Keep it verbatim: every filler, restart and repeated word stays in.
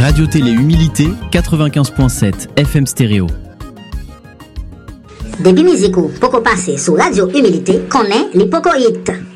Radio Télé Humilité, quatre-vingt-quinze virgule sept F M stéréo. Début musique ou poco passé sur Radio Humilité, connaît les poco hits.